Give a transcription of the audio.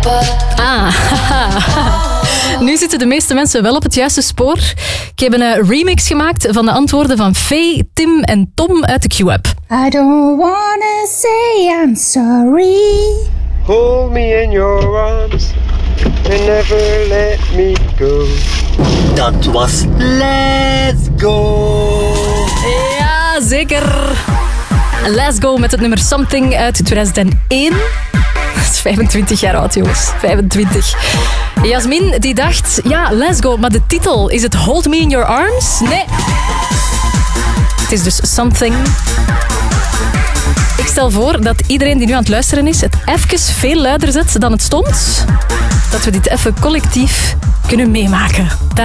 Nu zitten de meeste mensen wel op het juiste spoor. Ik heb een remix gemaakt van de antwoorden van Faye, Tim en Tom uit de Q-app. I don't wanna say I'm sorry. Hold me in your arms and never let me go. Dat was Let's Go. Ja, zeker. Let's Go met het nummer Something uit 2001. Dat is 25 jaar oud, jongens. 25. Jasmin, die dacht, ja, Let's Go, maar de titel, is het Hold Me in Your Arms? Nee. Het is dus Something. Ik stel voor dat iedereen die nu aan het luisteren is, het even veel luider zet dan het stond. Dat we dit even collectief kunnen meemaken. Daar